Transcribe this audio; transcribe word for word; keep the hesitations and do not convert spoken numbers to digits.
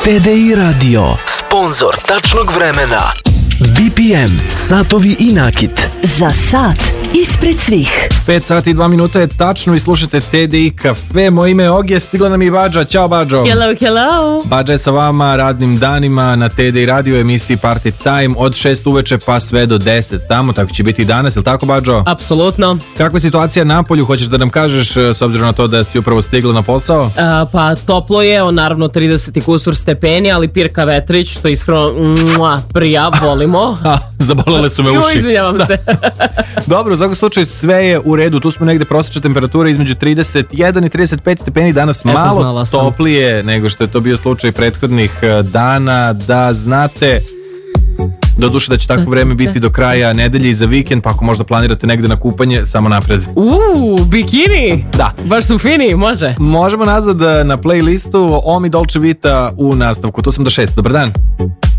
T D I Radio, sponzor tačnog vremena. B P M, satovi i nakit. Za sat ispred svih. pet sati i dva minuta je tačno i slušate T D I Kafe. Moje ime je Ogje, stigla nam i Bađa. Ćao Bađo. Hello, hello. Bađa je sa vama radnim danima na T D I Radio emisiji Party Time od šest uveče pa sve do deset tamo, tako će biti i danas, je li tako Bađo? Apsolutno. Kakva je situacija na polju, hoćeš da nam kažeš s obzirom na to da si upravo stigla na posao? A, pa toplo je, on naravno trideset i kusur stepeni, ali pirka vetrić, što iskreno mua, prija, volimo. A, zabolele su me uši. Jo, izvinjavam se. Dobro, u svakom slučaju sve je u redu, tu smo negde prosječna temperatura između trideset jedan i trideset pet stepeni, danas Eto, malo toplije nego što je to bio slučaj prethodnih dana, da znate. Doduše da će takvo vreme biti do kraja nedelje i za vikend, pa ako možda planirate negde na kupanje, samo napred. Uuu, bikini. Da. Baš su fini, može. Možemo nazad na playlistu Omi Dolce Vita u nastavku, tu sam do šest, dobar dan.